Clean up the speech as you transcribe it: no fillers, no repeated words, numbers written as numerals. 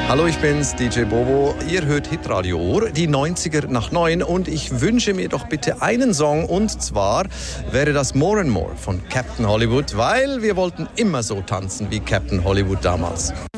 Hallo, ich bin's, DJ Bobo. Ihr hört Hitradio Ohr, die 90er nach 9 und ich wünsche mir doch bitte einen Song und zwar wäre das More and More von Captain Hollywood, weil wir wollten immer so tanzen wie Captain Hollywood damals.